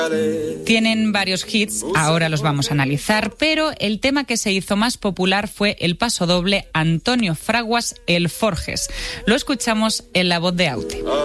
Tienen varios hits, ahora los vamos a analizar, pero el tema que se hizo más popular fue el pasodoble Antonio Fraguas, El Forges. Lo escuchamos en la voz de Aute.